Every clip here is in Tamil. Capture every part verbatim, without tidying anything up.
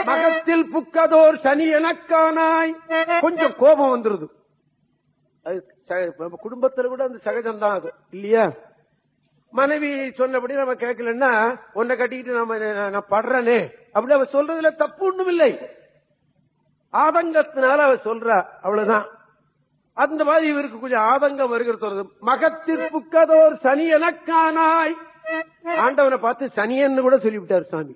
மகத்தில் புக்கதோர் சனி எனக்கானாய். கொஞ்சம் கோபம் வந்துருது. குடும்பத்துல கூட அந்த சகஜம் தான் அது இல்லையா? மனைவி சொன்னபடி நம்ம கேட்கலன்னா உன்னை கட்டிக்கிட்டு நம்ம நான் படுறனே அப்படி அவ சொல்றதுல தப்பு ஒண்ணும் இல்லை. ஆதங்கத்தினால அவ சொல்றா, அவ்வளவுதான். அந்த மாதிரி இவருக்கு கொஞ்சம் ஆதங்கம் வருகிறது. மகத்திற்குக்கதோர் சனி எனக்கானாய். ஆண்டவனை பார்த்து சனியன்னு கூட சொல்லிவிட்டார் சாமி.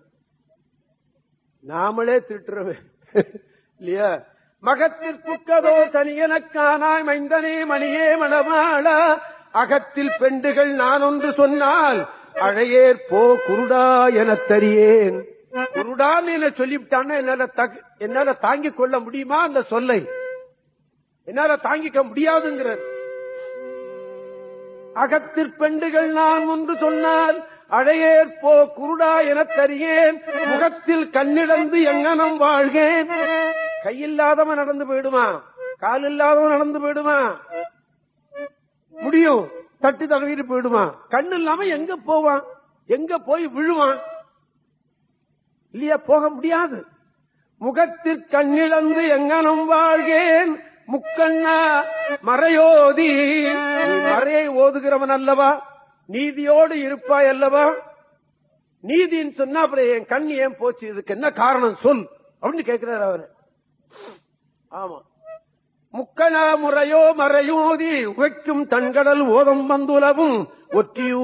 நாமளே திட்டுறோம் இல்லையா? மகத்திற்குக்கதோர் சனி எனக்கானாய் மைந்தனே மணியே மணவாள அகத்தில் பெண்டுகள் நான் ஒன்று சொன்னால் அழையேற் போ குருடா என தரியேன். குருடான்னு என்ன சொல்லிவிட்டான்னா என்னால என்னால தாங்கிக் கொள்ள முடியுமா? அந்த சொல்லை என்னால தாங்கிக்க முடியாதுங்கிற. அகத்தில் பெண்டுகள் நான் ஒன்று சொன்னால் அழையேற் போ குருடா என தரியேன். முகத்தில் கண்ணிழந்து எங்கனம் வாழ்கேன். கையில்லாதவன் நடந்து போயிடுமா? கால் இல்லாதவன் நடந்து போயிடுமா? முடியும். தட்டி தடவிட்டு போயிடுமா? கண்ணு இல்லாம எங்க போவான்? எங்க போய் விழுவான்? இல்லையா? போக முடியாது. முகத்தில் கண்ணிழந்து எங்கனம் வாழ்கேன். முக்கண்ணா மறையோதி. மறையை ஓதுகிறவன் அல்லவா? நீதியோடு இருப்பாய் அல்லவா? நீதின்னு சொன்னா அப்புறம் என் கண் ஏன் போச்சு? இதுக்கு என்ன காரணம் சொல் அப்படின்னு கேட்கிறார் அவரு. ஆமா. முக்கணா முறையோ மறையோதி உகைக்கும் தன்கடல் ஓதம் வந்துலவும் ஒற்றியூ